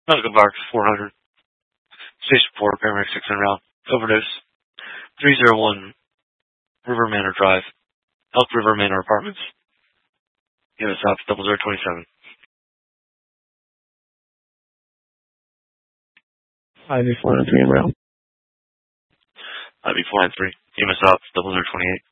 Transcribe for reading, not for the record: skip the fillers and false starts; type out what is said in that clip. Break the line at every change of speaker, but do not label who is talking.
Medical Barks 400. Station 4, paramedic 6 en route. Overdose. 301 River Manor Drive. Elk River Manor Apartments. Unit stops 0027.
IV 493 en route.
IV 493. Unit stops 0028.